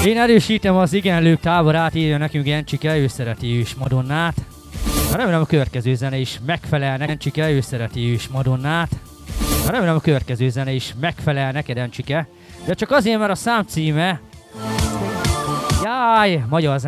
Én erősítem az igenlők táborát, írja nekünk Jencsike, ő szereti is Madonnát. Remélem a következő zene is megfelel neked, Jencsike, ő szereti is Madonnát. Remélem a következő zene is megfelel neked, Jencsike. De csak azért, mert a számcíme... Jaj, magyar zene.